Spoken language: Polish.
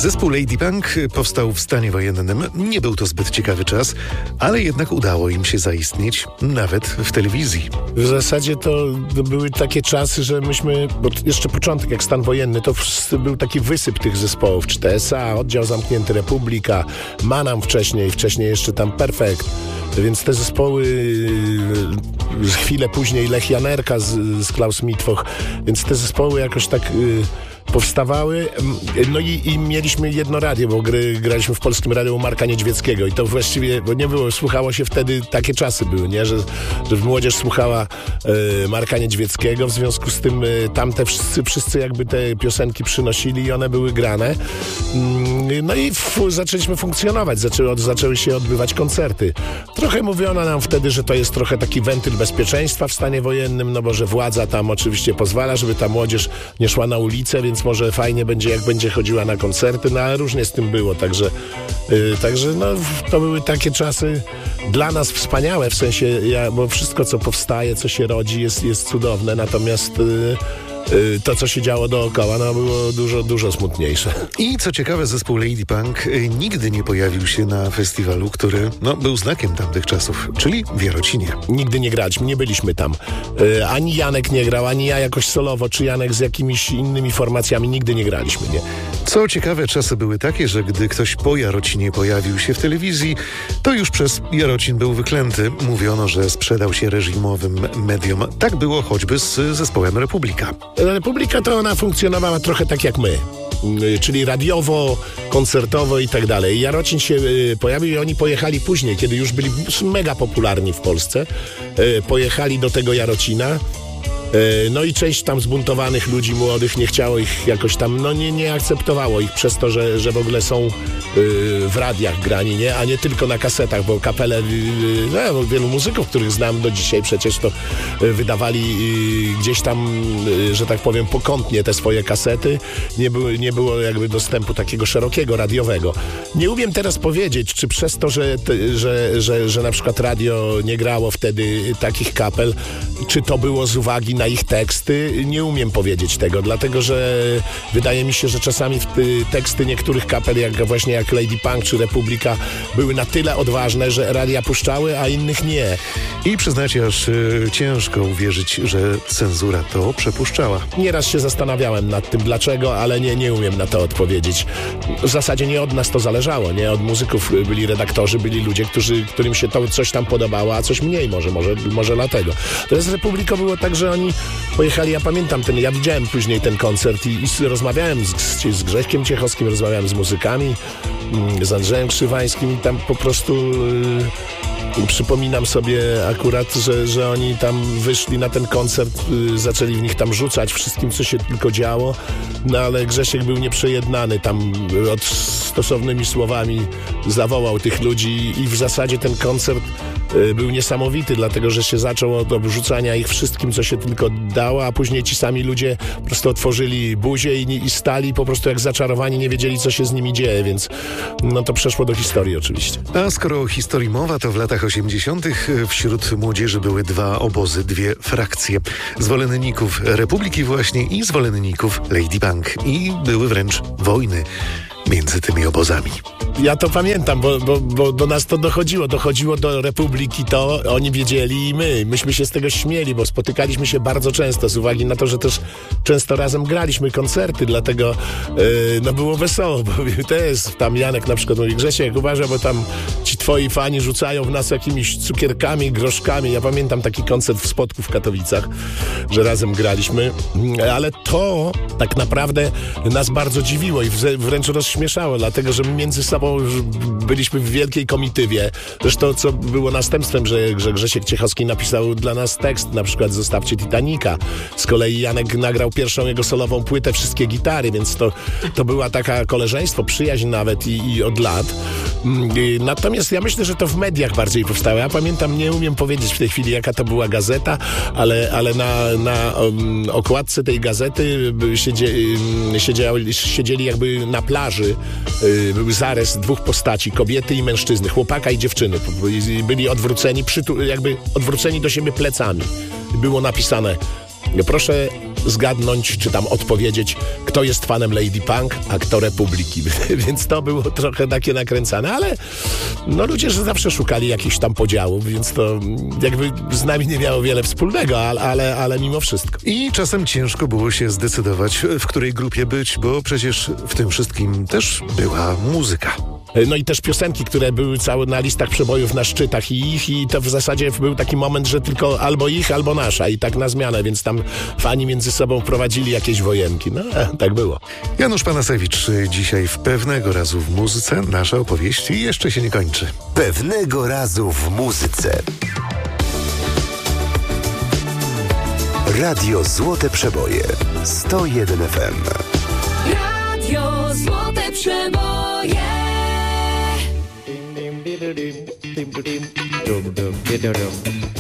Zespół Lady Punk powstał w stanie wojennym. Nie był to zbyt ciekawy czas, ale jednak udało im się zaistnieć nawet w telewizji. W zasadzie to były takie czasy, że myśmy, bo jeszcze początek jak stan wojenny, to był taki wysyp tych zespołów, czy TSA, Oddział Zamknięty, Republika, Manam wcześniej jeszcze tam Perfekt. Więc te zespoły, chwilę później Lech Janerka z Klaus Mitwoch, więc te zespoły jakoś tak powstawały. No i mieliśmy jedno radio, bo graliśmy w Polskim Radiu u Marka Niedźwieckiego i to właściwie, bo nie było, słuchało się wtedy, takie czasy były, nie? Że młodzież słuchała Marka Niedźwieckiego, w związku z tym tamte wszyscy jakby te piosenki przynosili i one były grane. No i zaczęliśmy funkcjonować, zaczęły się odbywać koncerty. Trochę mówiono nam wtedy, że to jest trochę taki wentyl bezpieczeństwa w stanie wojennym, no bo że władza tam oczywiście pozwala, żeby ta młodzież nie szła na ulicę, więc może fajnie będzie, jak będzie chodziła na koncerty, no ale różnie z tym było, także no, to były takie czasy dla nas wspaniałe, w sensie, bo wszystko, co powstaje, co się rodzi, jest cudowne, natomiast to, co się działo dookoła, no było dużo smutniejsze. I co ciekawe, zespół Lady Punk nigdy nie pojawił się na festiwalu, który był znakiem tamtych czasów, czyli w Jarocinie. Nigdy nie graliśmy, nie byliśmy tam. Ani Janek nie grał, ani ja jakoś solowo, czy Janek z jakimiś innymi formacjami, nigdy nie graliśmy, nie. Co ciekawe, czasy były takie, że gdy ktoś po Jarocinie pojawił się w telewizji, to już przez Jarocin był wyklęty. Mówiono, że sprzedał się reżimowym mediom. Tak było choćby z zespołem Republika. Republika to ona funkcjonowała trochę tak jak my, czyli radiowo, koncertowo i tak dalej. Jarocin się pojawił i oni pojechali później, kiedy już byli mega popularni w Polsce. Pojechali do tego Jarocina. No i część tam zbuntowanych ludzi młodych nie chciało ich jakoś tam, no nie akceptowało ich przez to, że w ogóle są w radiach grani, nie? A nie tylko na kasetach, bo kapele, wielu muzyków, których znam do dzisiaj przecież, to wydawali gdzieś tam, że tak powiem, pokątnie te swoje kasety. Nie było jakby dostępu takiego szerokiego, radiowego. Nie umiem teraz powiedzieć, czy przez to, że na przykład radio nie grało wtedy takich kapel, czy to było z uwagi na ich teksty, nie umiem powiedzieć tego, dlatego że wydaje mi się, że czasami teksty niektórych kapel, jak Lady Punk czy Republika, były na tyle odważne, że radia puszczały, a innych nie. I przyznacie, aż ciężko uwierzyć, że cenzura to przepuszczała. Nieraz się zastanawiałem nad tym, dlaczego, ale nie umiem na to odpowiedzieć. W zasadzie nie od nas to zależało, nie? Od muzyków byli redaktorzy, byli ludzie, którym się to coś tam podobało, a coś mniej może dlatego. To z Republiką było tak, że oni pojechali, ja pamiętam ja widziałem później ten koncert i rozmawiałem z Grześkiem Ciechowskim, rozmawiałem z muzykami, z Andrzejem Krzywańskim i tam po prostu przypominam sobie akurat, że oni tam wyszli na ten koncert, zaczęli w nich tam rzucać wszystkim, co się tylko działo, no ale Grzesiek był nieprzejednany, tam stosownymi słowami zawołał tych ludzi i w zasadzie ten koncert był niesamowity, dlatego że się zaczął od obrzucania ich wszystkim, co się tylko dało, a później ci sami ludzie po prostu otworzyli buzię i stali po prostu jak zaczarowani, nie wiedzieli, co się z nimi dzieje, więc no to przeszło do historii oczywiście. A skoro o historii mowa, to w latach 80. wśród młodzieży były dwa obozy, dwie frakcje. Zwolenników Republiki właśnie i zwolenników Lady Punk. I były wręcz wojny między tymi obozami. Ja to pamiętam, bo do nas to dochodziło do Republiki to, oni wiedzieli i myśmy się z tego śmieli, bo spotykaliśmy się bardzo często z uwagi na to, że też często razem graliśmy koncerty, dlatego no było wesoło, bo też tam Janek na przykład mówi, Grzesiek, uważaj, bo tam ci twoi fani rzucają w nas jakimiś cukierkami, groszkami. Ja pamiętam taki koncert w Spodku w Katowicach, że razem graliśmy, ale to tak naprawdę nas bardzo dziwiło i wręcz rozśmieszało, dlatego że my między sobą byliśmy w wielkiej komitywie. Zresztą co było następstwem, że Grzesiek Ciechowski napisał dla nas tekst, na przykład Zostawcie Titanica. Z kolei Janek nagrał pierwszą jego solową płytę, wszystkie gitary, więc to była taka koleżeństwo, przyjaźń nawet i od lat. Natomiast ja myślę, że to w mediach bardziej powstało. Ja pamiętam, nie umiem powiedzieć w tej chwili, jaka to była gazeta, ale na okładce tej gazety siedzieli jakby na plaży. Był zarys dwóch postaci, kobiety i mężczyzny, chłopaka i dziewczyny. Byli odwróceni, jakby odwróceni do siebie plecami. Było napisane, proszę zgadnąć, czy tam odpowiedzieć, kto jest fanem Lady Punk, a kto Republiki. Więc to było trochę takie nakręcane, ale no ludzie że zawsze szukali jakichś tam podziałów, więc to jakby z nami nie miało wiele wspólnego, ale mimo wszystko. I czasem ciężko było się zdecydować, w której grupie być, bo przecież w tym wszystkim też była muzyka. No i też piosenki, które były całe na listach przebojów, na szczytach i to w zasadzie był taki moment, że tylko albo ich, albo nasza i tak na zmianę, więc tam fani między sobą prowadzili jakieś wojenki. No, tak było. Janusz Panasewicz dzisiaj w Pewnego razu w muzyce. Nasza opowieść jeszcze się nie kończy. Pewnego razu w muzyce. Radio Złote Przeboje 101 FM. Radio Złote Przeboje.